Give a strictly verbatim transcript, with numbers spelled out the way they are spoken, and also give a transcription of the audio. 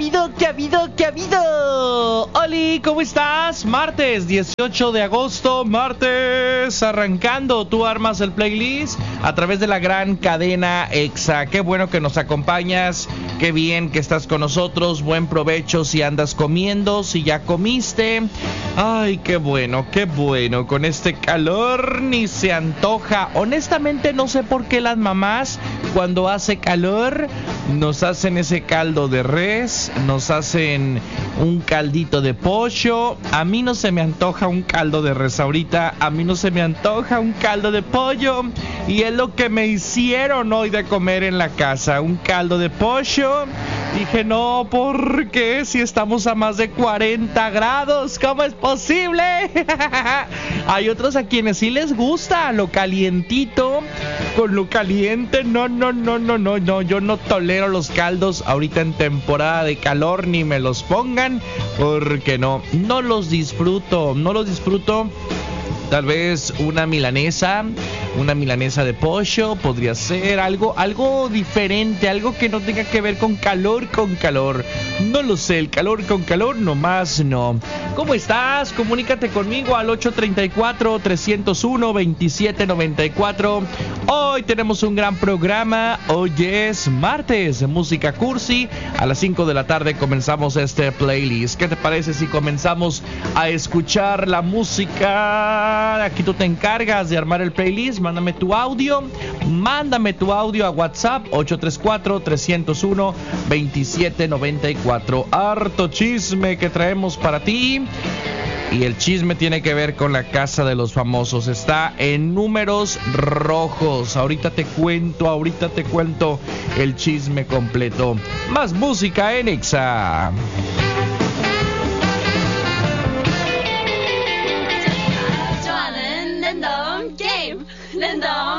habido? ¿Qué ha habido? ¿Qué ha habido? Oli, ¿cómo estás? Martes dieciocho de agosto, martes, arrancando. Tú armas el playlist a través de la gran cadena EXA. Qué bueno que nos acompañas, qué bien que estás con nosotros. Buen provecho si andas comiendo, si ya comiste. Ay, qué bueno, qué bueno. Con este calor ni se antoja. Honestamente no sé por qué las mamás cuando hace calor nos hacen ese caldo de res, nos hacen un caldito de pollo. A mí no se me antoja un caldo de res ahorita, a mí no se me antoja un caldo de pollo, y es lo que me hicieron hoy de comer en la casa, un caldo de pollo. Dije, no, ¿por qué? Si estamos a más de cuarenta grados, ¿cómo es posible? Hay otros a quienes sí les gusta lo calientito, con lo caliente. No, no, no, no, no, no, yo no tolero los caldos ahorita en temporada de calor, ni me los pongan, porque no, no los disfruto, no los disfruto. Tal vez una milanesa, una milanesa de pollo, podría ser algo, algo diferente, algo que no tenga que ver con calor, con calor. No lo sé, el calor con calor, nomás no. ¿Cómo estás? Comunícate conmigo al ocho tres cuatro, tres cero uno, dos siete nueve cuatro. Hoy tenemos un gran programa. Hoy es martes, música cursi. A las cinco de la tarde comenzamos este playlist. ¿Qué te parece si comenzamos a escuchar la música? Aquí tú te encargas de armar el playlist. Mándame tu audio. Mándame tu audio a WhatsApp ocho tres cuatro, tres cero uno, dos siete nueve cuatro. Harto chisme que traemos para ti. Y el chisme tiene que ver con la Casa de los Famosos. Está en números rojos. Ahorita te cuento, ahorita te cuento el chisme completo. Más música en EXA. Game.